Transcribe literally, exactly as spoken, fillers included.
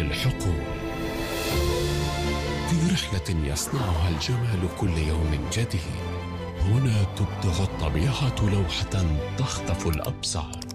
الحقول. في رحلة يصنعها الجمال كل يوم جديد. هنا تبدع الطبيعة لوحة تخطف الأبصار.